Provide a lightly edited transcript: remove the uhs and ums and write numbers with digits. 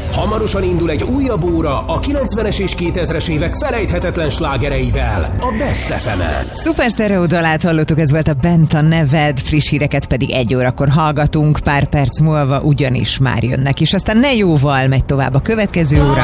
Hamarosan indul egy újabb óra a 90-es és 2000-es évek felejthetetlen slágereivel, a Best FM-en. Szuper sztereó dalát hallottuk, ez volt a Bent a neved, friss híreket pedig 1 órakor hallgatunk, pár perc múlva ugyanis már jönnek, és aztán ne jóval megy tovább a következő óra.